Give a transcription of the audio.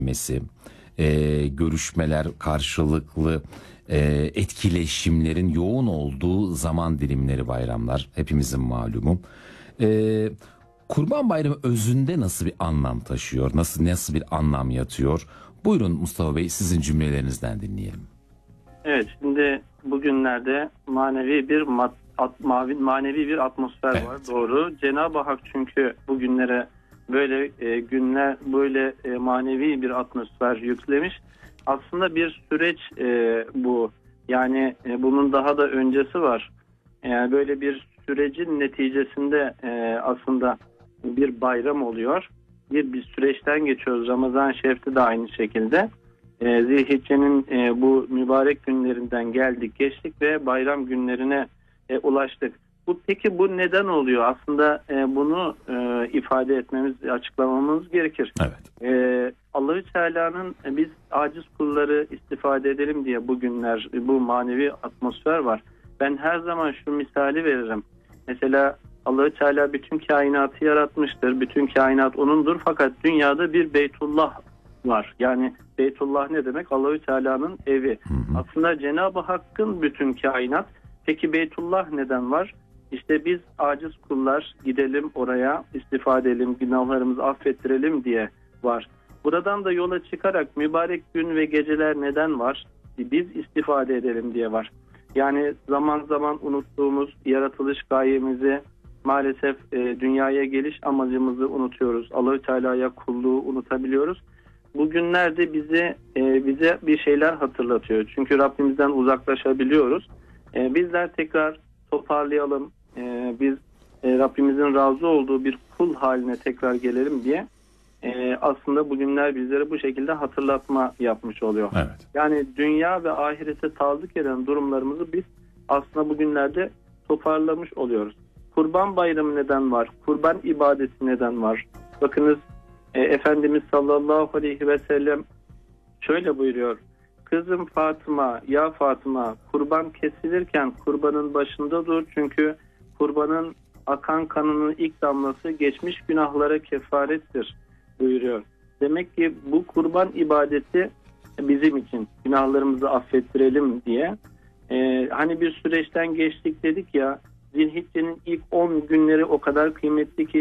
görüşmeler, karşılıklı etkileşimlerin yoğun olduğu zaman dilimleri bayramlar. Hepimizin malumu. Kurban Bayramı özünde nasıl bir anlam taşıyor? Nasıl bir anlam yatıyor? Buyurun Mustafa Bey, sizin cümlelerinizden dinleyelim. Evet, şimdi bugünlerde manevi bir atmosfer var, doğru. Cenab-ı Hak çünkü bugünlere böyle günler, böyle manevi bir atmosfer yüklemiş. Aslında bir süreç bu. Yani bunun daha da öncesi var. Yani böyle bir sürecin neticesinde aslında bir bayram oluyor. Bir süreçten geçiyoruz. Ramazan Şerif'te de aynı şekilde. Zilhicce'nin bu mübarek günlerinden geldik, geçtik ve bayram günlerine ulaştık. Peki bu neden oluyor? Aslında bunu ifade etmemiz, açıklamamız gerekir. Evet. Allahü Teala'nın biz aciz kulları istifade edelim diye bugünler, bu manevi atmosfer var. Ben her zaman şu misali veririm. Mesela Allahü Teala bütün kainatı yaratmıştır. Bütün kainat O'nundur. Fakat dünyada bir Beytullah var. Yani Beytullah ne demek? Allahü Teala'nın evi. Aslında Cenab-ı Hakk'ın bütün kainat. Peki Beytullah neden var? İşte biz aciz kullar gidelim oraya, istifade edelim, günahlarımızı affettirelim diye var. Buradan da yola çıkarak mübarek gün ve geceler neden var? Biz istifade edelim diye var. Yani zaman zaman unuttuğumuz yaratılış gayemizi, maalesef dünyaya geliş amacımızı unutuyoruz. Allahü Teala'ya kulluğu unutabiliyoruz. Bugünlerde bize bir şeyler hatırlatıyor. Çünkü Rabbimizden uzaklaşabiliyoruz. Bizler tekrar toparlayalım. Biz Rabbimizin razı olduğu bir kul haline tekrar gelelim diye aslında bugünler bizlere bu şekilde hatırlatma yapmış oluyor. Evet. Yani dünya ve ahirete tazık eden durumlarımızı biz aslında bugünlerde toparlamış oluyoruz. Kurban Bayramı neden var? Kurban ibadeti neden var? Bakınız Efendimiz sallallahu aleyhi ve sellem şöyle buyuruyor. Kızım Fatıma, ya Fatıma, kurban kesilirken kurbanın başında dur. Çünkü kurbanın akan kanının ilk damlası geçmiş günahlara kefarettir buyuruyor. Demek ki bu kurban ibadeti bizim için, günahlarımızı affettirelim diye. Hani bir süreçten geçtik dedik ya, Zilhicce'nin ilk 10 günleri o kadar kıymetli ki